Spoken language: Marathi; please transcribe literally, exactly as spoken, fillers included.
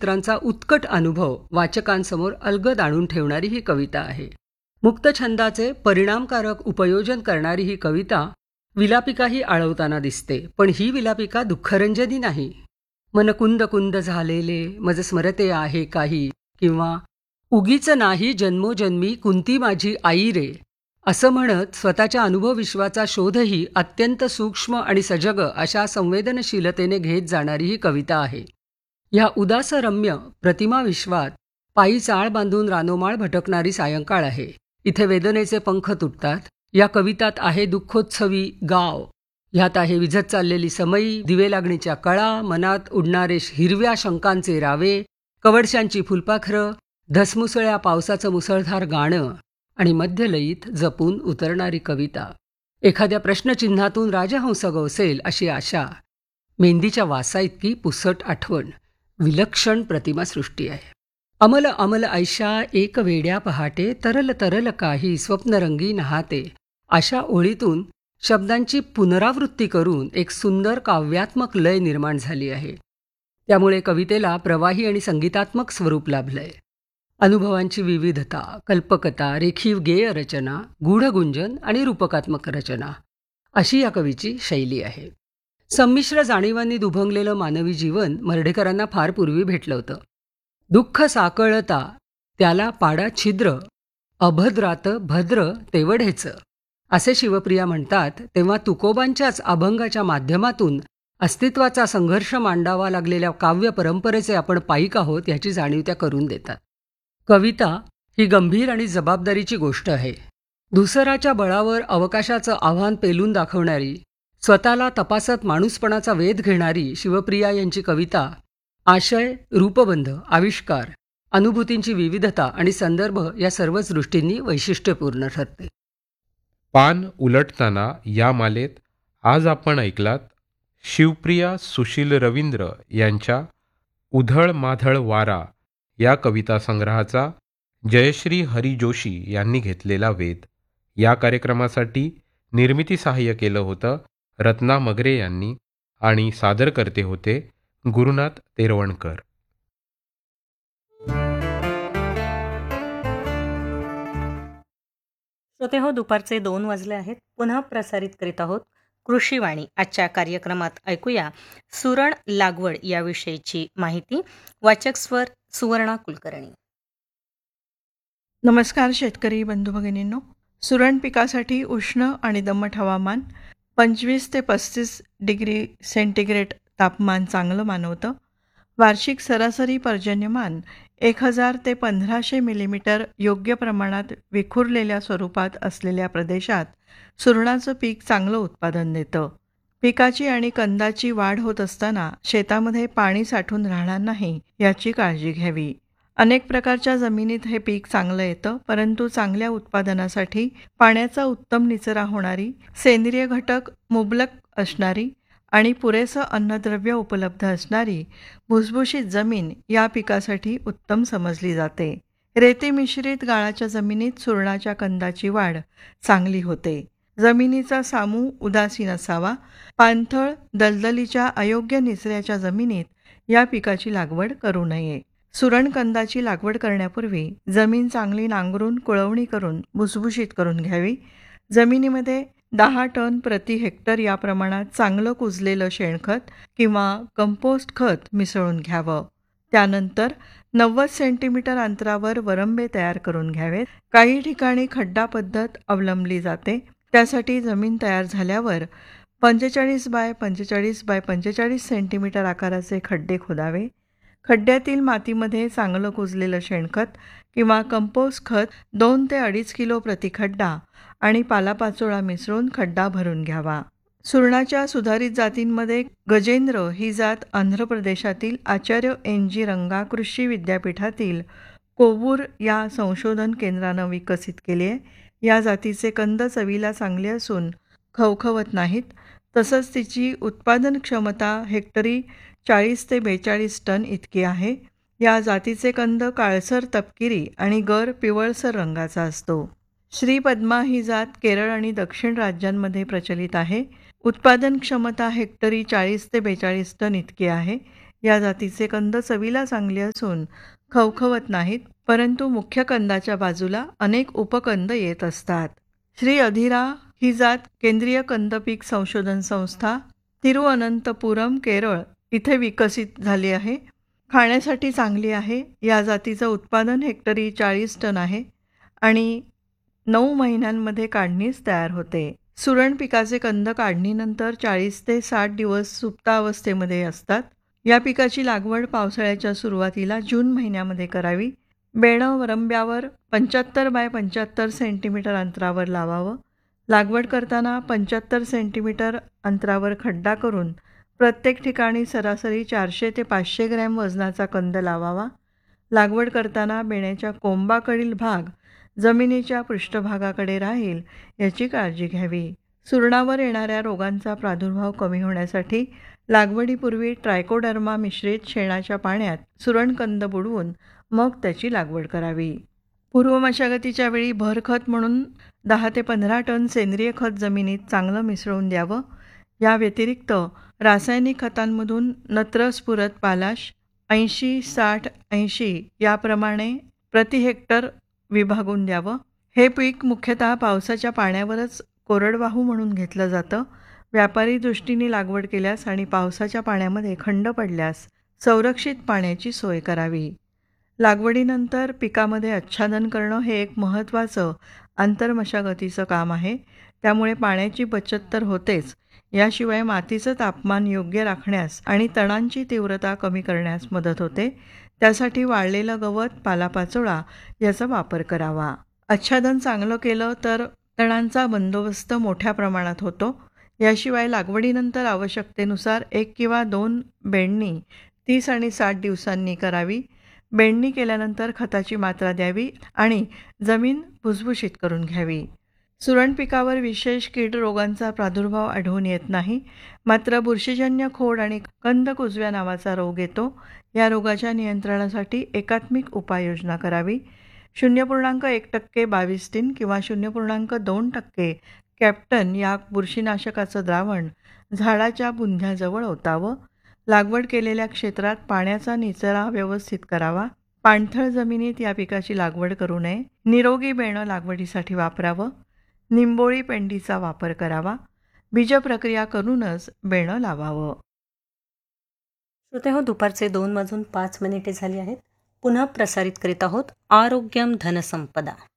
चित्रांचा उत्कट अनुभव वाचकांसमोर अलगद आणून ठेवणारी ही कविता आहे. मुक्तछंदाचे परिणामकारक उपयोजन करणारी ही कविता विलापिकाही आळवताना दिसते, पण ही विलापिका दुःखरंजनी नाही. मन कुंद कुंद झालेले मज स्मरते आहे काही, किंवा उगीच नाही जन्मोजन्मी कुंती माझी आई रे, असं म्हणत स्वतःच्या अनुभवविश्वाचा शोधही अत्यंत सूक्ष्म आणि सजग अशा संवेदनशीलतेने घेत जाणारी ही कविता आहे. ह्या उदासरम्य प्रतिमा विश्वात पायी चाळ बांधून रानोमाळ भटकणारी सायंकाळ आहे. इथे वेदनेचे पंख तुटतात. या कवितात आहे दुःखोत्सवी गाव, ह्यात आहे विझत चाललेली समयी, दिवे लागणीच्या कळा, मनात उडणारे हिरव्या शंकांचे रावे, कवडशांची फुलपाखरं, धसमुसळ्या पावसाचं मुसळधार गाणं आणि मध्यलयीत जपून उतरणारी कविता. एखाद्या प्रश्नचिन्हातून राजहंस गवसेल अशी आशा. मेहंदीच्या वासा इतकी पुसट आठवण. विलक्षण प्रतिमासृष्टी आहे. अमल अमल ऐशा एक वेड्या पहाटे, तरल तरल काही स्वप्नरंगी नहाते, अशा ओळीतून शब्दांची पुनरावृत्ती करून एक सुंदर काव्यात्मक लय निर्माण झाली आहे. त्यामुळे कवितेला प्रवाही आणि संगीतात्मक स्वरूप लाभलंय. अनुभवांची विविधता, कल्पकता, रेखीव गेय रचना, गूढगुंजन आणि रूपकात्मक रचना अशी या कवीची शैली आहे. संमिश्र जाणीवांनी दुभंगलेलं मानवी जीवन मर्ढेकरांना फार पूर्वी भेटलं होतं. दुःख साकळता त्याला पाडा छिद्र, अभद्रात भद्र तेवढेच, असे शिवप्रिया म्हणतात. तेव्हा तुकोबांच्याच अभंगाच्या माध्यमातून अस्तित्वाचा संघर्ष मांडावा लागलेल्या काव्य परंपरेचे आपण पाईक आहोत याची जाणीव त्या करून देतात. कविता ही गंभीर आणि जबाबदारीची गोष्ट आहे. धुसराच्या बळावर अवकाशाचं आव्हान पेलून दाखवणारी, स्वतःला तपासत माणूसपणाचा वेध घेणारी शिवप्रिया यांची कविता आशय, रूपबंध, आविष्कार, अनुभूतींची विविधता आणि संदर्भ या सर्वच दृष्टींनी वैशिष्ट्यपूर्ण ठरते. पान उलटताना या मालेत आज आपण ऐकलात शिवप्रिया सुशील रवींद्र यांच्या उधळ माधळ वारा या कविता संग्रहाचा जयश्री हरी जोशी यांनी घेतलेला वेध. या कार्यक्रमासाठी निर्मिती सहाय्य केलं होतं रत्ना मगरे यांनी आणि सादर करते होते गुरुनाथ तेरवणकर. श्रोते हो, दुपारचे दोन वाजले आहेत. पुन्हा प्रसारित करीत आहोत कृषीवाणी. आजच्या कार्यक्रमात ऐकूया सुरण लागवड याविषयीची माहिती. वाचक स्वर सुवर्णा कुलकर्णी. नमस्कार शेतकरी बंधू भगिनींनो. सुरण पिकासाठी उष्ण आणि दमट हवामान, पंचवीस ते पस्तीस डिग्री सेंटीग्रेड तापमान चांगलं मानवतं. वार्षिक सरासरी पर्जन्यमान एक हजार ते पंधराशे मिलीमीटर योग्य प्रमाणात विखुरलेल्या स्वरूपात असलेल्या प्रदेशात सुरणाचं पीक चांगलं उत्पादन देतं. पिकाची आणि कंदाची वाढ होत असताना शेतामध्ये पाणी साठून राहणार नाही याची काळजी घ्यावी. अनेक प्रकारच्या जमिनीत हे पीक चांगलं येतं, परंतु चांगल्या उत्पादनासाठी पाण्याचा उत्तम निचरा होणारी, सेंद्रिय घटक मुबलक असणारी आणि पुरेसं अन्नद्रव्य उपलब्ध असणारी भुसभुशीत जमीन या पिकासाठी उत्तम समजली जाते. रेती मिश्रित गाळाच्या जमिनीत सुरणाच्या कंदाची वाढ चांगली होते. जमिनीचा सामू उदासीन असावा. पाणथळ दलदलीच्या अयोग्य निचऱ्याच्या जमिनीत या पिकाची लागवड करू नये. सुरण कंदाची लागवड करण्यापूर्वी जमीन चांगली नांगरून कुळवणी करून भुसभुशीत करून घ्यावी. जमिनीमध्ये दहा टन प्रति हेक्टर या प्रमाणात चांगलं कुजलेलं शेणखत किंवा कंपोस्ट खत मिसळून घ्यावं. त्यानंतर नव्वद सेंटीमीटर अंतरावर वरंबे तयार करून घ्यावेत. काही ठिकाणी खड्डा पद्धत अवलंबली जाते. त्यासाठी जमीन तयार झाल्यावर पंचेचाळीस बाय पंचेचाळीस बाय पंचेचाळीस सेंटीमीटर आकाराचे खड्डे खोदावे. खड्ड्यातील मातीमध्ये चांगलं कुजलेलं शेणखत किंवा कंपोस्ट खत दोन ते अडीच किलो प्रति खड्डा आणि पालापाचोळा मिसळून खड्डा भरून घ्यावा. सुरणाच्या सुधारित जातींमध्ये गजेंद्र ही जात आंध्र प्रदेशातील आचार्य एन जी रंगा कृषी विद्यापीठातील कोवूर या संशोधन केंद्रानं विकसित केली आहे. या जातीचे कंद चवीला चांगले असून खवखवत नाहीत. तसंच तिची उत्पादन क्षमता हेक्टरी चाळीस ते बेचाळीस टन इतकी आहे. या जातीचे कंद काळसर तपकिरी आणि गर पिवळसर रंगाचा असतो. श्रीपद्मा ही जात केरळ आणि दक्षिण राज्यांमध्ये प्रचलित आहे. उत्पादन क्षमता हेक्टरी चाळीस ते बेचाळीस टन इतकी आहे. या जातीचे कंद चवीला चांगले असून खवखवत नाहीत, परंतु मुख्य कंदाच्या बाजूला अनेक उपकंद येत असतात. श्री अधिरा ही जात केंद्रीय कंद पीक संशोधन संस्था, तिरुअनंतपुरम, केरळ इथे विकसित झाली आहे. खाण्यासाठी चांगली आहे. या जातीचं उत्पादन हेक्टरी चाळीस टन आहे आणि नऊ महिन्यांमध्ये काढणीस तयार होते. सुरण पिकाचे कंद काढणीनंतर चाळीस ते साठ दिवस सुप्तावस्थेमध्ये असतात. या पिकाची लागवड पावसाळ्याच्या सुरुवातीला जून महिन्यामध्ये करावी. बेणं वरंब्यावर पंच्याहत्तर बाय पंच्याहत्तर सेंटीमीटर अंतरावर लावावं. लागवड करताना पंच्याहत्तर सेंटीमीटर अंतरावर खड्डा करून प्रत्येक ठिकाणी सरासरी चारशे ते पाचशे ग्रॅम वजनाचा कंद लावावा. लागवड करताना बेण्याच्या कोंबाकडील भाग जमिनीच्या पृष्ठभागाकडे राहील याची काळजी घ्यावी. सुरणावर येणाऱ्या रोगांचा प्रादुर्भाव कमी होण्यासाठी लागवडीपूर्वी ट्रायकोडर्मा मिश्रित शेणाच्या पाण्यात सुरणकंद बुडवून मग त्याची लागवड करावी. पूर्व मशागतीच्या वेळी भरखत म्हणून दहा ते पंधरा टन सेंद्रिय खत जमिनीत चांगलं मिसळून द्यावं. या व्यतिरिक्त रासायनिक खतांमधून नत्र, स्फुरद, पालाश ऐंशी साठ ऐंशी याप्रमाणे प्रति हेक्टर विभागून द्यावं. हे पीक मुख्यतः पावसाच्या पाण्यावरच कोरडवाहू म्हणून घेतलं जातं. व्यापारी दृष्टीने लागवड केल्यास आणि पावसाच्या पाण्यामध्ये खंड पडल्यास संरक्षित पाण्याची सोय करावी. लागवडीनंतर पिकामध्ये आच्छादन करणं हे एक महत्त्वाचं आंतरमशागतीचं काम आहे. त्यामुळे पाण्याची बचत तर होतेच, याशिवाय मातीचं तापमान योग्य राखण्यास आणि तणांची तीव्रता कमी करण्यास मदत होते. त्यासाठी वाळलेलं गवत, पालापाचोळा याचा वापर करावा. आच्छादन चांगलं केलं तर तणांचा बंदोबस्त मोठ्या प्रमाणात होतो. याशिवाय लागवडीनंतर आवश्यकतेनुसार एक किंवा दोन बेंडणी तीस आणि साठ दिवसांनी करावी. बेंडणी केल्यानंतर खताची मात्रा द्यावी आणि जमीन भुसभुशीत करून घ्यावी. सुरण पिकावर विशेष कीड रोगांचा प्रादुर्भाव आढळून येत नाही, मात्र बुरशीजन्य खोड आणि कंद कुजव्या नावाचा रोग येतो. या रोगाच्या नियंत्रणासाठी एकात्मिक उपाययोजना करावी. शून्य पूर्णांक एक टक्के बाविस्टीन किंवा शून्य पूर्णांक दोन टक्के कॅप्टन या बुरशीनाशकाचं द्रावण झाडाच्या बुंध्याजवळ ओतावं. लागवड केलेल्या क्षेत्रात पाण्याचा निचरा व्यवस्थित करावा. पाणथळ जमिनीत या पिकाची लागवड करू नये. निरोगी बेणं लागवडीसाठी वापरावं. निंबोळी पेंडीचा वापर करावा. बीजप्रक्रिया करूनच बेणं लावावं. श्रोते हो, दुपारचे दोन वाजून पाच मिनिटे झाली आहेत. पुन्हा प्रसारित करीत आहोत आरोग्यम धनसंपदा.